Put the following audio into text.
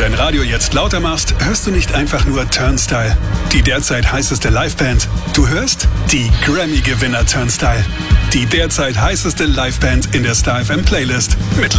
dein Radio jetzt lauter machst, hörst du nicht einfach nur Turnstile, die derzeit heißeste Liveband. Du hörst die Grammy-Gewinner Turnstile, die derzeit heißeste Liveband in der Star FM Playlist. Mit